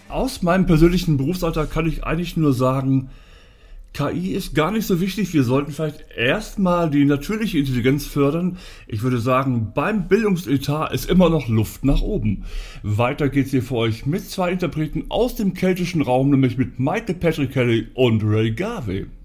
Aus meinem persönlichen Berufsalltag kann ich eigentlich nur sagen, KI ist gar nicht so wichtig. Wir sollten vielleicht erstmal die natürliche Intelligenz fördern. Ich würde sagen, beim Bildungsetat ist immer noch Luft nach oben. Weiter geht's hier für euch mit zwei Interpreten aus dem keltischen Raum, nämlich mit Michael Patrick Kelly und Ray Garvey.